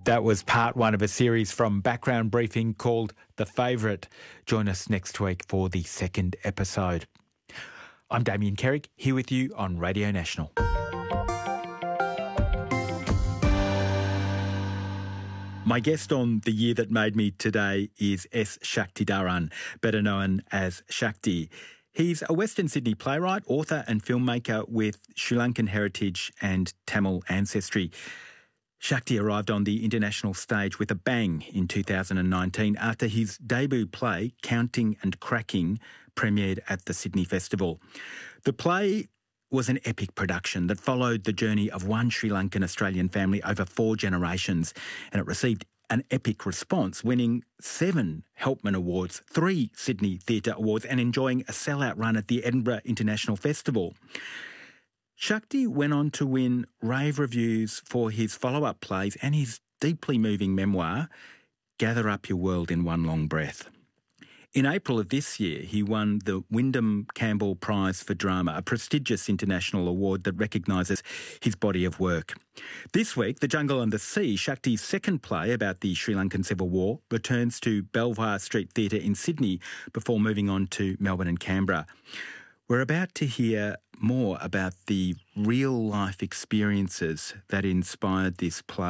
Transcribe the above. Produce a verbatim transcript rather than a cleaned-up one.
That was part one of a series from Background Briefing called The Favourite. Join us next week for the second episode. I'm Damien Carrick, here with you on Radio National. My guest on The Year That Made Me today is S. Shaktidaran, better known as Shakti. He's a Western Sydney playwright, author and filmmaker with Sri Lankan heritage and Tamil ancestry. Shakti arrived on the international stage with a bang in two thousand nineteen after his debut play, Counting and Cracking, premiered at the Sydney Festival. The play was an epic production that followed the journey of one Sri Lankan Australian family over four generations, and it received an epic response, winning seven Helpman Awards, three Sydney Theatre Awards, and enjoying a sellout run at the Edinburgh International Festival. Shakti went on to win rave reviews for his follow-up plays and his deeply moving memoir, Gather Up Your World in One Long Breath. In April of this year, he won the Wyndham Campbell Prize for Drama, a prestigious international award that recognises his body of work. This week, The Jungle and the Sea, Shakti's second play about the Sri Lankan Civil War, returns to Belvoir Street Theatre in Sydney before moving on to Melbourne and Canberra. We're about to hear more about the real-life experiences that inspired this play.